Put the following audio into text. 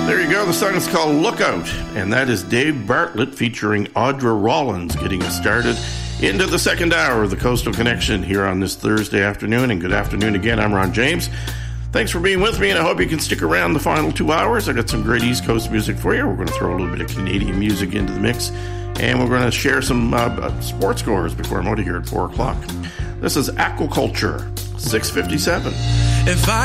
There you go. The song is called Lookout, and that is Dave Bartlett featuring Audra Rollins getting us started into the second hour of the Coastal Connection here on this Thursday afternoon. And good afternoon again. I'm Ron James. Thanks for being with me, and I hope you can stick around the final 2 hours. I got some great East Coast music for you. We're going to throw a little bit of Canadian music into the mix, and we're going to share some sports scores before I'm out of here at 4 o'clock. This is Aquaculture, 657. If I